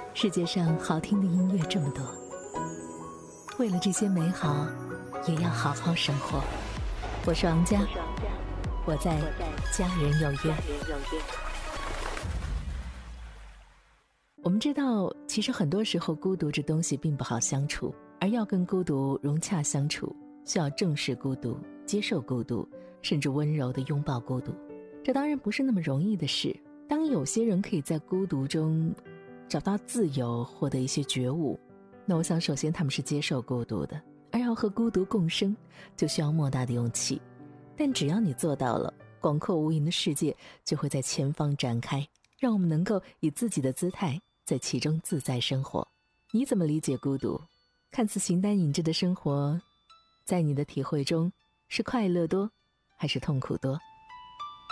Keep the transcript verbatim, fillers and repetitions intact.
世界上好听的音乐这么多，为了这些美好，也要好好生活。我是王佳，我在家人有约。我们知道，其实很多时候孤独这东西并不好相处，而要跟孤独融洽相处，需要正视孤独，接受孤独，甚至温柔地拥抱孤独。这当然不是那么容易的事。当有些人可以在孤独中找到自由，获得一些觉悟，那我想首先他们是接受孤独的，而要和孤独共生，就需要莫大的勇气。但只要你做到了，广阔无垠的世界就会在前方展开，让我们能够以自己的姿态在其中自在生活。你怎么理解孤独？看似形单影只的生活，在你的体会中是快乐多还是痛苦多？